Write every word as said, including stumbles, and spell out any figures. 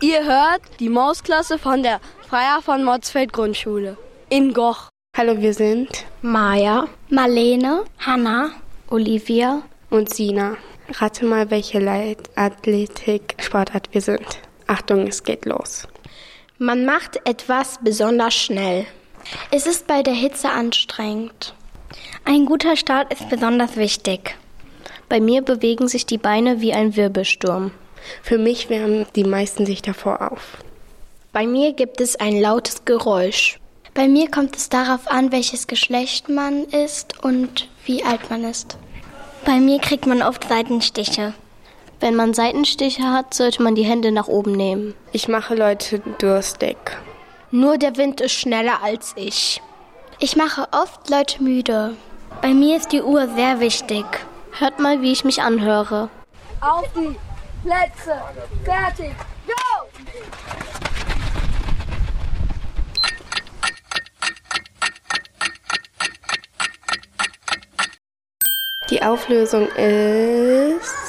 Ihr hört die Mausklasse von der Freier von Motzfeld Grundschule in Goch. Hallo, wir sind Maja, Marlene, Hanna, Olivia und Sina. Rate mal, welche Leichtathletik-Sportart wir sind. Achtung, es geht los. Man macht etwas besonders schnell. Es ist bei der Hitze anstrengend. Ein guter Start ist besonders wichtig. Bei mir bewegen sich die Beine wie ein Wirbelsturm. Für mich wärmen die meisten sich davor auf. Bei mir gibt es ein lautes Geräusch. Bei mir kommt es darauf an, welches Geschlecht man ist und wie alt man ist. Bei mir kriegt man oft Seitenstiche. Wenn man Seitenstiche hat, sollte man die Hände nach oben nehmen. Ich mache Leute durstig. Nur der Wind ist schneller als ich. Ich mache oft Leute müde. Bei mir ist die Uhr sehr wichtig. Hört mal, wie ich mich anhöre. Auf die Plätze, fertig, go! Die Auflösung ist